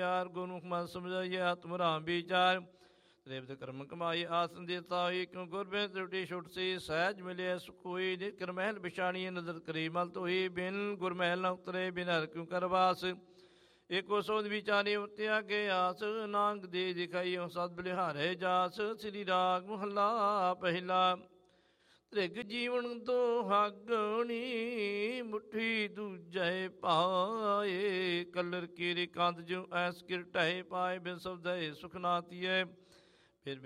ਪਿਆਰ ਗੁਰਮੁਖ ਮਨ ਸਮਝਾਈਏ ਆਤਮ ਰਾਮ ਵਿਚਾਰ ਤ੍ਰਿਪਤ ਕਰਮ ਕਮਾਈ ਆਸਨ ਦਿੱਤਾ ਹੋਈ ਕਿਉਂ ਗੁਰਬਿਨ ਤ੍ਰਿਪਟੀ ਛੁੱਟ ਸੀ ਸਹਿਜ ਮਿਲਿਆ ਸੁਖੋਈ ਨਿਤ ਕਰ ਮਹਿਲ ਬਿਛਾਣੀ ਨਜ਼ਰ ਕਰੀ ਮਲ ਧੋਈ ਬਿਨ ਗੁਰਮਹਿਲ ਨ ਉਤਰੇ ਬਿਨ ਹਰ ਕਿਉਂ ਕਰਵਾਸ ਏਕੋ ਸੋਧ ਵਿਚਾਰੇ ਉਤਿਆ ਕੇ ਆਸ ਨਾਨਕ ਦੇ ਦਿਖਾਈ ਸਦ ਬਲਿਹਾਰੇ ਜਾਸ ਸ੍ਰੀ ਰਾਗ ਮਹੱਲਾ ਪਹਿਲਾ ਤ੍ਰਿਗ ਜੀਵਨ ਦੁਹਾਗਣੀ ਮੁੱਠੀ ਦੂਜੈ ਪਾਏ ਕਲਰ ਕੀਰੇ ਕੰਦ ਜੋ ਐਸ ਕਿਰ ਢਾਏ ਪਾਏ ਬਿਨ ਸਬਦੈ ਸੁਖ ਨਾਤੀਐ